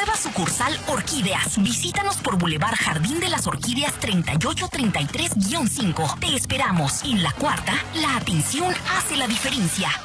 Nueva sucursal Orquídeas. Visítanos por Boulevard Jardín de las Orquídeas 3833-5. Te esperamos. En La Cuarta, la atención hace la diferencia.